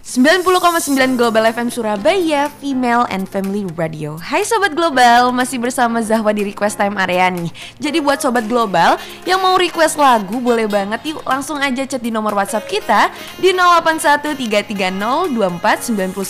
90,9 Global FM Surabaya, Female and Family Radio. Hai Sobat Global, masih bersama Zahwa di Request Time area nih. Jadi buat Sobat Global yang mau request lagu, boleh banget yuk langsung aja chat di nomor WhatsApp kita di 0813302499.